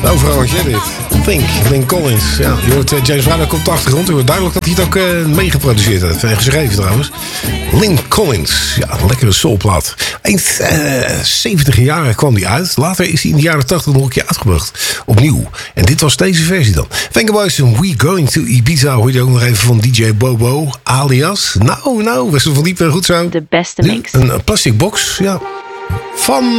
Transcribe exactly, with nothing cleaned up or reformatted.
Overal wat jij dit. Think, Lynn Collins. Ja, je hoort uh, James Brown komt op de achtergrond. Je hoort duidelijk dat hij het ook uh, meegeproduceerd heeft. En geschreven trouwens. Lynn Collins. Ja, een lekkere soulplaat. Eind uh, zeventig jaren kwam die uit. Later is hij in de jaren tachtig nog een keer uitgebracht. Opnieuw. En dit was deze versie dan. Venga Boys en We Going to Ibiza. Hoor je ook nog even van D J Bobo. Alias. Nou, nou. Wessel van Diepen. Goed zo. De beste mix. Een, een plastic box. Ja. Van...